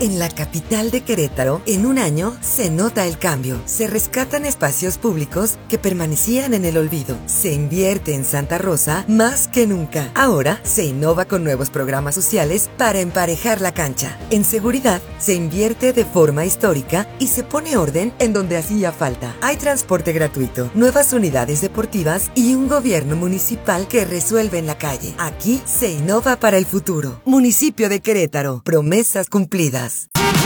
En la capital de Querétaro, en un año, se nota el cambio. Se rescatan espacios públicos que permanecían en el olvido. Se invierte en Santa Rosa más que nunca. Ahora, se innova con nuevos programas sociales para emparejar la cancha. En seguridad, se invierte de forma histórica y se pone orden en donde hacía falta. Hay transporte gratuito, nuevas unidades deportivas y un gobierno municipal que resuelve en la calle. Aquí se innova para el futuro. Municipio de Querétaro. Promesas cumplidas.